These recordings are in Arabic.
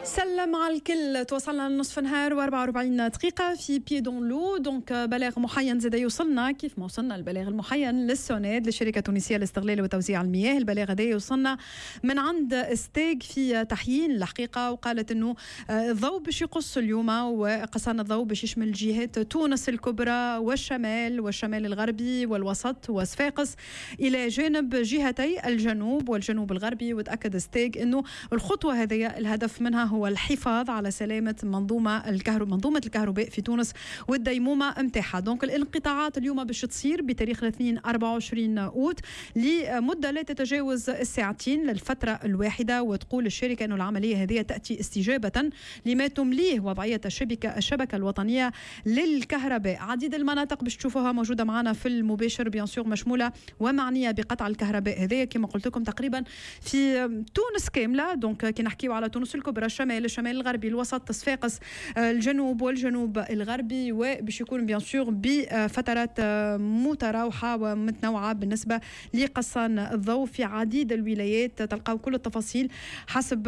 سلم على الكل. توصلنا لنصف نهار و44 دقيقة في بي دون لو. دونك بلاغ محين زاد يوصلنا كيف ما وصلنا البلاغ المحين للسوناد للشركة التونسية لاستغلال وتوزيع المياه. البلاغ هذا يوصلنا من عند ستيج في تحيين الحقيقة، وقالت انه الضوء باش يقص اليوم، وقصان الضوء باش يشمل جهات تونس الكبرى والشمال الغربي والوسط وصفاقس الى جانب جهتي الجنوب والجنوب الغربي. وتأكد ستيج انه الخطوة هذه الهدف منها هو الحفاظ على سلامة منظومة الكهرباء في تونس والديمومة متاعها. دونك الانقطاعات اليوم باش تصير بتاريخ الاثنين 24 أوت لمدة لا تتجاوز الساعتين للفترة الواحدة. وتقول الشركة أن العملية هذه تأتي استجابة لما تمليه وضعية الشبكة الوطنية للكهرباء. عديد المناطق باش تشوفوها موجودة معنا في المباشر بيان سور مشمولة ومعنية بقطع الكهرباء هذه كما قلت لكم تقريبا في تونس كاملة. دونك كي نحكيو على تونس الكبرى، الشمال الغربي، الوسط، صفاقس، الجنوب والجنوب الغربي، وباش يكون بيان سور بفترات متراوحه ومتنوعه بالنسبه لقصان الضوء في عديد الولايات. تلقاو كل التفاصيل حسب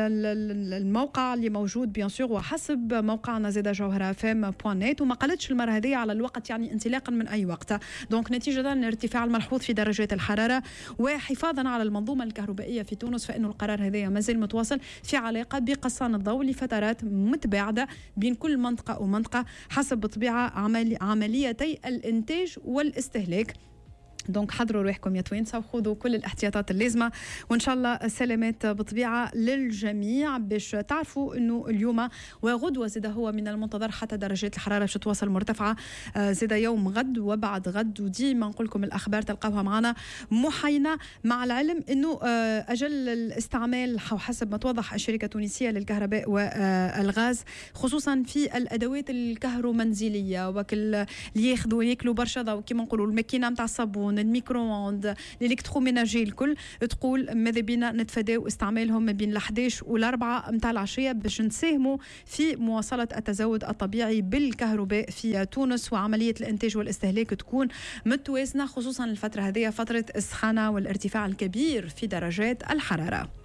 الموقع اللي موجود بيان سور وحسب موقعنا زاد جوهره fm.net. وما قالتش المره هذه على الوقت يعني انطلاقا من اي وقت. دونك نتيجه للارتفاع الملحوظ في درجات الحراره وحفاظا على المنظومه الكهربائيه في تونس، فإنه القرار هذا مازال متواصل في علاقه بقصان الضوء لفترات متباعدة بين كل منطقة ومنطقة حسب طبيعة عمليتي الإنتاج والاستهلاك. دونك حضروا روحكم يا توانسة وخذوا كل الاحتياطات اللازمة، وإن شاء الله سلامات بطبيعة للجميع. باش تعرفوا أنه اليوم وغدوة زاد هو من المنتظر حتى درجات الحرارة باش توصل مرتفعة زاد يوم غد وبعد غد. وديما نقول لكم الأخبار تلقاوها معنا محينة، مع العلم أنه أجل الاستعمال حسب ما توضح الشركة التونسية للكهرباء والغاز خصوصا في الأدوات الكهرومنزلية وكل اللي ياخذوا ياكلوا برشا ضوء كما نقولوا الماكينة متاع الصابون، الميكرووند، الالكتروميناجي الكل. تقول ماذا بينا نتفاداو استعمالهم ما بين 11 و4 متاع العشيه باش نساهموا في مواصله التزود الطبيعي بالكهرباء في تونس، وعمليه الانتاج والاستهلاك تكون متوازنه خصوصا الفتره هذه فتره السخانه والارتفاع الكبير في درجات الحراره.